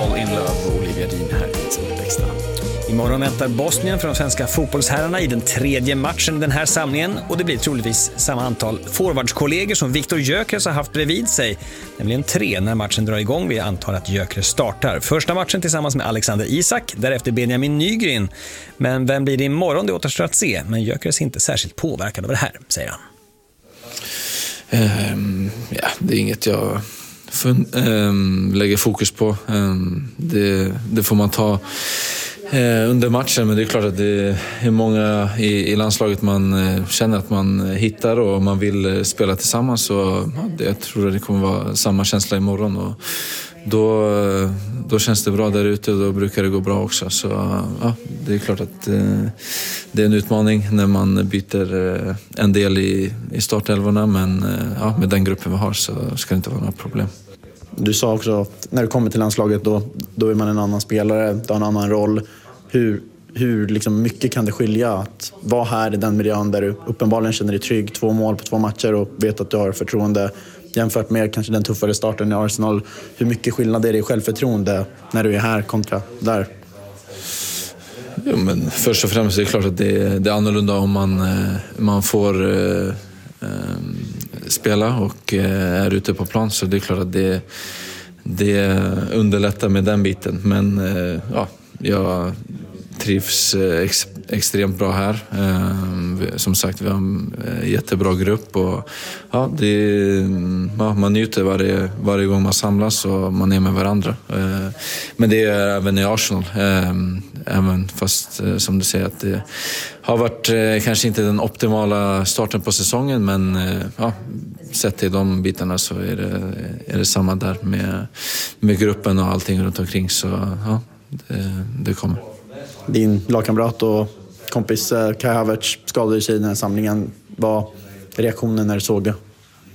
Fall in Love och Olivia Dean här i Extra. Imorgon väntar Bosnien för de svenska fotbollsherrarna i den tredje matchen i den här samlingen, och det blir troligtvis samma antal forwardskollegor som Viktor Gyökeres har haft bredvid sig, nämligen 3 när matchen drar igång. Vi antar att Gyökeres startar första matchen tillsammans med Alexander Isak, därefter Benjamin Nygren. Men vem blir det imorgon? Det återstår att se, men Gyökeres är inte särskilt påverkad av det här, säger han. Ja, det är inget jag lägger fokus på. Det får man ta under matchen, men det är klart att det är många i landslaget man känner att man hittar och man vill spela tillsammans, så jag tror att det kommer vara samma känsla imorgon, och då känns det bra där ute och då brukar det gå bra också, så ja, det är klart att det är en utmaning när man byter en del i startelvorna, men ja, med den gruppen vi har så ska det inte vara några problem. Du sa också att när du kommer till landslaget då är man en annan spelare, du har en annan roll. Hur liksom mycket kan det skilja att vara här i den miljön där du uppenbarligen känner dig trygg, 2 mål på 2 matcher och vet att du har förtroende, jämfört med kanske den tuffare starten i Arsenal? Hur mycket skillnad är det i självförtroende när du är här kontra där? Jo, men först och främst är det klart att det är annorlunda om man får spela och är ute på plan, så det är klart att det underlättar med den biten, men ja, jag trivs extremt bra här. Som sagt, vi har en jättebra grupp och ja, man njuter varje gång man samlas och man är med varandra. Men det är även i Arsenal, även fast som du säger att det har varit kanske inte den optimala starten på säsongen, men ja, sett till de bitarna så är det samma där med gruppen och allting runt omkring, så ja, det kommer. Din lagkamrat och kompis Kai Havertz skadade sig i den här samlingen. Vad reaktionen när du såg det?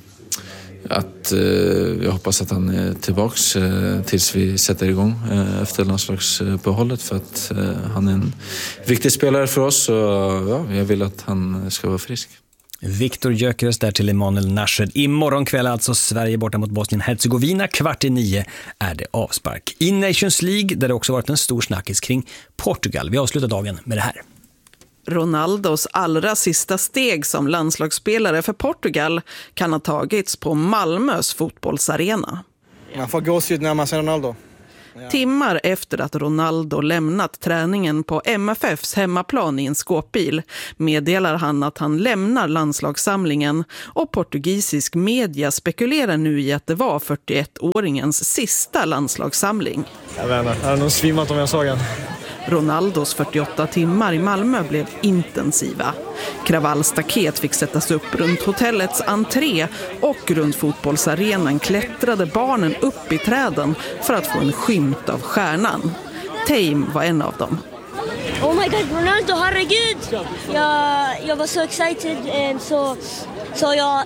Att jag hoppas att han är tillbaks tills vi sätter igång efter landslagsuppehållet, för att han är en viktig spelare för oss, och ja, jag vill att han ska vara frisk. Viktor Gyökeres där till Emanuel Nashed. Imorgon kväll alltså Sverige borta mot Bosnien-Hercegovina. 8:15 är det avspark. I Nations League, där det också varit en stor snackis kring Portugal. Vi avslutar dagen med det här. Ronaldos allra sista steg som landslagsspelare för Portugal kan ha tagits på Malmös fotbollsarena. Man får gåshud när man ser Ronaldo. Timmar efter att Ronaldo lämnat träningen på MFFs hemmaplan i en skåpbil meddelar han att han lämnar landslagssamlingen, och portugisisk media spekulerar nu i att det var 41-åringens sista landslagssamling. Jag vet inte, jag hade nog svimmat om jag såg han. Ronaldos 48 timmar i Malmö blev intensiva. Kravallstaket fick sättas upp runt hotellets entré, och runt fotbollsarenan klättrade barnen upp i träden för att få en skymt av stjärnan. Tame var en av dem. Oh my god, Ronaldo, herregud! Jag var så excited, så jag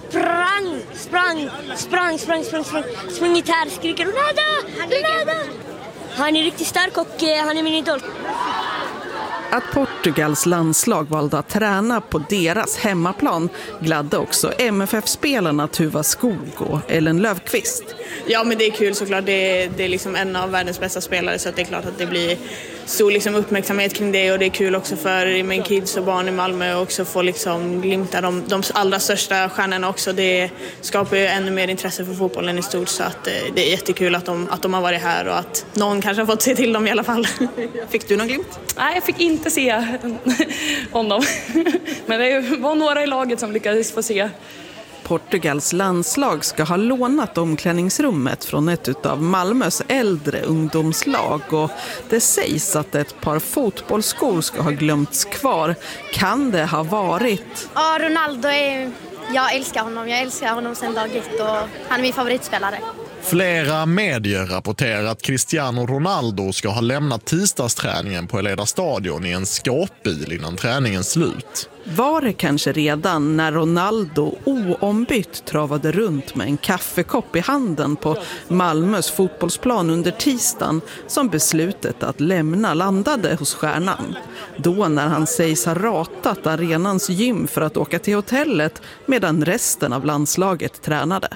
sprungit här och skriker Ronaldo! Han är riktigt stark och han är min idol. Att Portugals landslag valde att träna på deras hemmaplan gladde också MFF-spelarna Tuva Skog och Ellen Löfqvist. Ja, men det är kul såklart. Det är liksom en av världens bästa spelare, så att det är klart att det blir stor liksom uppmärksamhet kring det, och det är kul också för min kids och barn i Malmö också få liksom glimta de allra största stjärnorna också. Det skapar ju ännu mer intresse för fotbollen i stort, så att det är jättekul att de har varit här och att någon kanske har fått se till dem i alla fall. Fick du någon glimt? Nej, jag fick inte se honom. Men det var några i laget som lyckades få se. Portugals landslag ska ha lånat omklädningsrummet från ett av Malmös äldre ungdomslag, och det sägs att ett par fotbollsskor ska ha glömts kvar. Kan det ha varit? Ja, Ronaldo jag älskar honom sedan dag ett, och han är min favoritspelare. Flera medier rapporterar att Cristiano Ronaldo ska ha lämnat tisdagsträningen på Eleda stadion i en skåpbil innan träningens slut. Var det kanske redan när Ronaldo oombytt travade runt med en kaffekopp i handen på Malmös fotbollsplan under tisdagen som beslutet att lämna landade hos stjärnan? Då när han sägs ha ratat arenans gym för att åka till hotellet medan resten av landslaget tränade.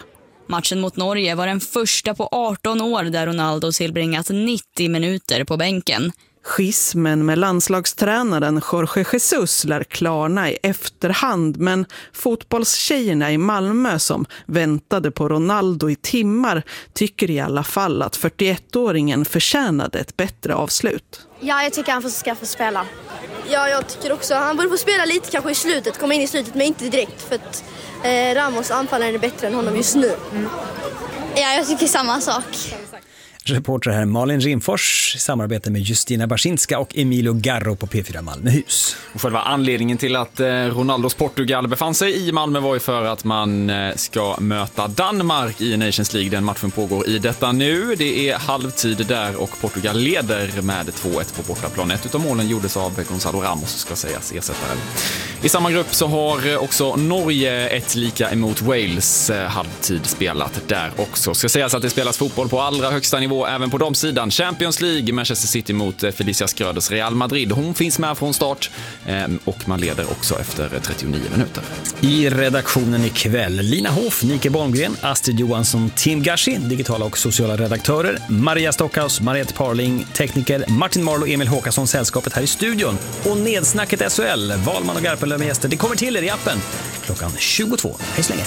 Matchen mot Norge var den första på 18 år där Ronaldo tillbringat 90 minuter på bänken. Schismen med landslagstränaren Jorge Jesus lär klarna i efterhand, men fotbollstjejerna i Malmö som väntade på Ronaldo i timmar tycker i alla fall att 41-åringen förtjänade ett bättre avslut. Ja, jag tycker han ska få spela. Ja, jag tycker också. Han borde få spela lite kanske i slutet, komma in i slutet, men inte direkt för att Ramos anfallare är bättre än honom just nu. Ja, jag tycker samma sak. Reporter här Malin Rimfors i samarbete med Justina Barsinska och Emilio Garro på P4 Malmöhus. Och själva anledningen till att Ronaldos Portugal befann sig i Malmö var ju för att man ska möta Danmark i Nations League. Den matchen pågår i detta nu. Det är halvtid där och Portugal leder med 2-1 på bortaplan. Ett utav målen gjordes av Gonzalo Ramos, ska sägas, ersättaren. I samma grupp så har också Norge ett lika emot Wales halvtid spelat där också. Ska sägas att det spelas fotboll på allra högsta nivå även på de sidan. Champions League, Manchester City mot Felicia Skröders Real Madrid. Hon finns med från start och man leder också efter 39 minuter. I redaktionen ikväll Lina Hoff, Nike Bolmgren, Astrid Johansson, Tim Gashi, digitala och sociala redaktörer, Maria Stockhaus, Mariette Parling, tekniker, Martin Marlo och Emil Håkansson, sällskapet här i studion. Och nedsnacket SHL, Valman och Garpenlöv med gäster. Det kommer till er i appen klockan 22. Hej så länge.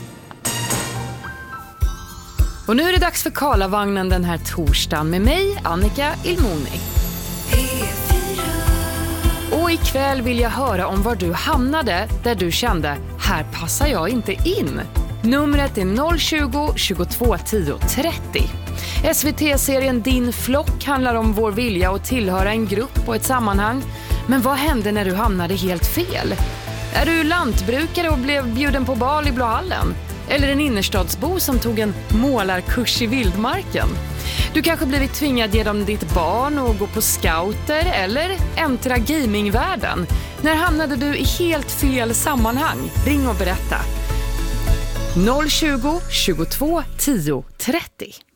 Och nu är det dags för Karlavagnen den här torsdagen med mig, Annika Ilmoni. Och ikväll vill jag höra om var du hamnade där du kände, här passar jag inte in. Numret är 020 22 10 30. SVT-serien Din flock handlar om vår vilja att tillhöra en grupp och ett sammanhang. Men vad hände när du hamnade helt fel? Är du lantbrukare och blev bjuden på bal i Blåhallen? Eller en innerstadsbo som tog en målarkurs i vildmarken? Du kanske blivit tvingad ge dem ditt barn och gå på scouter eller äntra gamingvärlden. När hamnade du i helt fel sammanhang? Ring och berätta. 020 22 10 30.